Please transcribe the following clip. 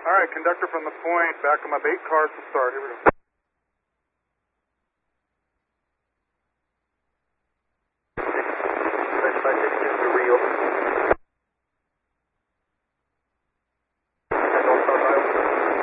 All right, conductor from the point, back them up 8 cars to start. Here we go. Next 5 minutes, real.